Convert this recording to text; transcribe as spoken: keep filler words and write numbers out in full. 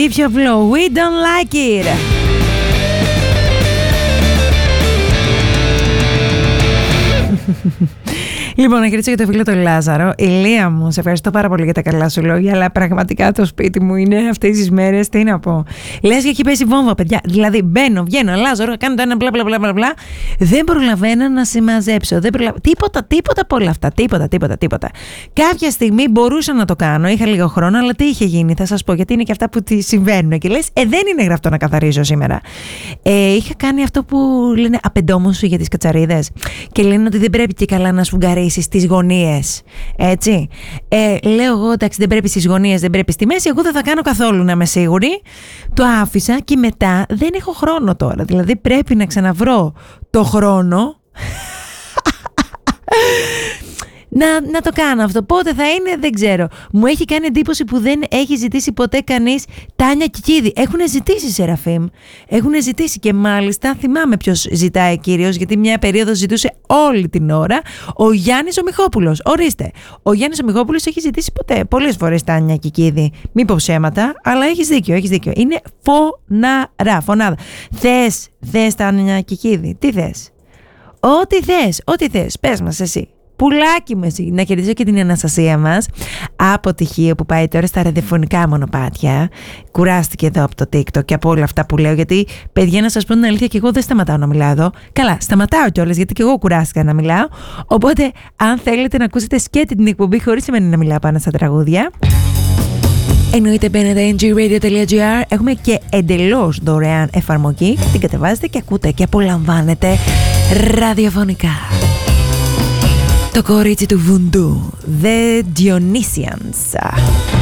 Τι πιο απλό. We don't like it. Λοιπόν, να χαιρετήσω και το φίλο τον Λάζαρο. Ηλία μου, σε ευχαριστώ πάρα πολύ για τα καλά σου λόγια, αλλά πραγματικά το σπίτι μου είναι αυτές τις μέρες, τι να πω. Λες και έχει πέσει βόμβα, παιδιά. Δηλαδή, μπαίνω, βγαίνω, Λάζαρο, κάνω το ένα μπλα μπλα μπλα μπλα μπλα. Δεν προλαβαίνω να συμμαζέψω. Δεν προλαβα... Τίποτα, τίποτα από όλα αυτά. Τίποτα, τίποτα, τίποτα. Κάποια στιγμή μπορούσα να το κάνω. Είχα λίγο χρόνο, αλλά τι είχε γίνει, θα σας πω, γιατί είναι και αυτά που τη συμβαίνουν. Και λες, ε, δεν είναι γραφτό να καθαρίζω σήμερα. Ε, είχα κάνει αυτό που λένε απεντόμωση για τις κατσαρίδες. Και λένε ότι δεν πρέπει και καλά να σφουγγαρίσεις στις γωνίες. Έτσι. Ε, λέω εγώ, εντάξει, δεν πρέπει στις γωνίες, δεν πρέπει στη μέση. Εγώ δεν θα κάνω καθόλου, να είμαι σίγουρη. Το άφησα και μετά δεν έχω χρόνο τώρα. Δηλαδή πρέπει να ξαναβρω το χρόνο. Να, να το κάνω αυτό. Πότε θα είναι, δεν ξέρω. Μου έχει κάνει εντύπωση που δεν έχει ζητήσει ποτέ κανείς Τάνια Κικίδη. Έχουν ζητήσει, Σεραφείμ. Έχουν ζητήσει και μάλιστα θυμάμαι ποιος ζητάει κυρίως, γιατί μια περίοδο ζητούσε όλη την ώρα. Ο Γιάννης ο Μιχόπουλος. Ορίστε. Ο Γιάννης ο Μιχόπουλος έχει ζητήσει ποτέ, πολλές φορές Τάνια Κικίδη. Μη πω ψέματα, αλλά έχεις δίκιο, έχεις δίκιο. Είναι φωναρά, φωνάδα. Θες, θες Τάνια Κικίδη. Τι θες? Ό,τι θες, ό,τι θες. Πες μας εσύ. Πουλάκι μου εσύ. Να χαιρετήσω και την Αναστασία μας από τυχείο που πάει τώρα στα ραδιοφωνικά μονοπάτια. Κουράστηκε εδώ από το TikTok και από όλα αυτά που λέω, γιατί παιδιά, να σας πω την αλήθεια, και εγώ δεν σταματάω να μιλάω εδώ. Καλά, σταματάω κιόλας γιατί και εγώ κουράστηκα να μιλάω. Οπότε αν θέλετε να ακούσετε σκέτη την εκπομπή χωρίς εμένα να μιλάω πάνω στα τραγούδια, εννοείται μπαίνετε εν τζι radio τελεία τζι άρ. Έχουμε και εντελώς δωρεάν εφαρμογή. Την κατεβάζετε και ακούτε και απολαμβάνετε ραδιοφωνικά το κορίτσι του Βουντού, The Dionysians.